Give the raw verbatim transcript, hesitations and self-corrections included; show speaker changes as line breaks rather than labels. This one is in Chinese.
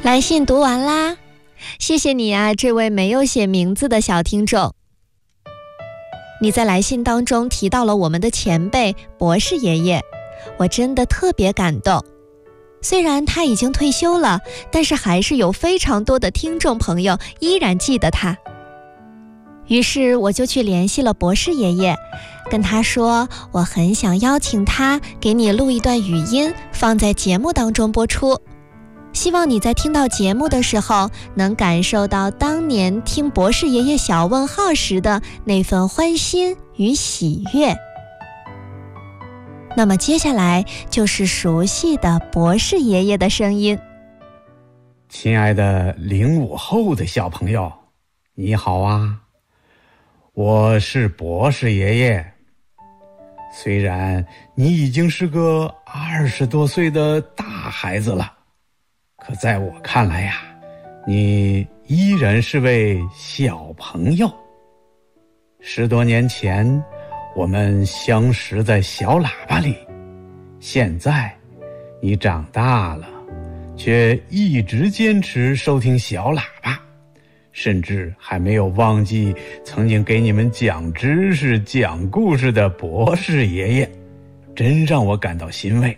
来信读完啦，谢谢你啊，这位没有写名字的小听众。你在来信当中提到了我们的前辈博士爷爷，我真的特别感动。虽然他已经退休了，但是还是有非常多的听众朋友依然记得他。于是我就去联系了博士爷爷，跟他说我很想邀请他给你录一段语音，放在节目当中播出。希望你在听到节目的时候，能感受到当年听博士爷爷小问号时的那份欢欣与喜悦。那么接下来就是熟悉的博士爷爷的声音。
亲爱的零五后的小朋友，你好啊，我是博士爷爷。虽然你已经是个二十多岁的大孩子了，可在我看来呀，你依然是位小朋友。十多年前，我们相识在小喇叭里，现在你长大了，却一直坚持收听小喇叭，甚至还没有忘记曾经给你们讲知识、讲故事的博士爷爷，真让我感到欣慰。